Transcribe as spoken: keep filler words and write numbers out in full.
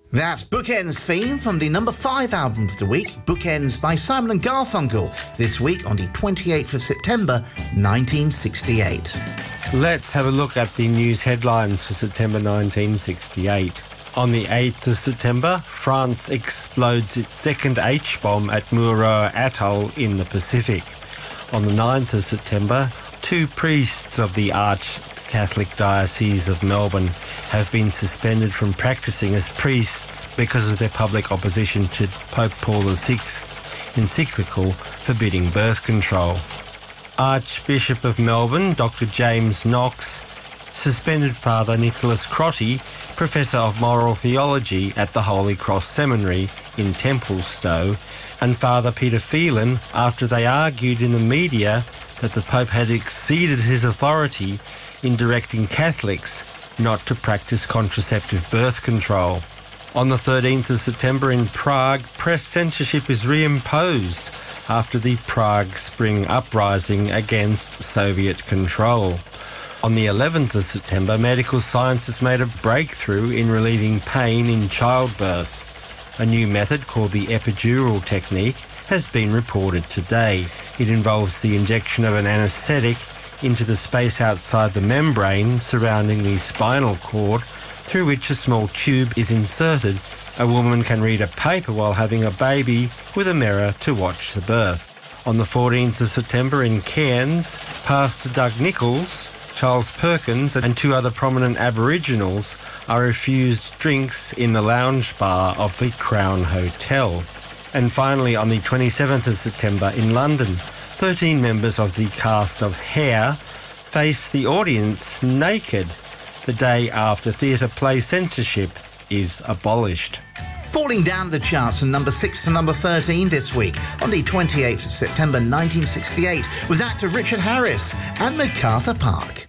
That's Bookends theme from the number five album of the week, Bookends by Simon and Garfunkel, this week on the twenty-eighth of September, nineteen sixty-eight. Let's have a look at the news headlines for September nineteen sixty-eight. On the eighth of September, France explodes its second H-bomb at Mururoa Atoll in the Pacific. On the ninth of September, two priests of the Arch-Catholic Diocese of Melbourne have been suspended from practising as priests because of their public opposition to Pope Paul the sixth's encyclical forbidding birth control. Archbishop of Melbourne, Doctor James Knox, suspended Father Nicholas Crotty, Professor of Moral Theology at the Holy Cross Seminary in Templestowe, and Father Peter Phelan after they argued in the media that the Pope had exceeded his authority in directing Catholics not to practice contraceptive birth control. On the thirteenth of September in Prague, press censorship is reimposed after the Prague Spring Uprising against Soviet control. On the eleventh of September, medical science has made a breakthrough in relieving pain in childbirth. A new method called the epidural technique has been reported today. It involves the injection of an anaesthetic into the space outside the membrane surrounding the spinal cord, through which a small tube is inserted. A woman can read a paper while having a baby with a mirror to watch the birth. On the fourteenth of September in Cairns, Pastor Doug Nichols, Charles Perkins and two other prominent Aboriginals are refused drinks in the lounge bar of the Crown Hotel. And finally, on the twenty-seventh of September in London, thirteen members of the cast of Hair face the audience naked the day after theatre play censorship is abolished. Falling down the charts from number six to number thirteen this week on the twenty-eighth of September nineteen sixty-eight was actor Richard Harris and MacArthur Park.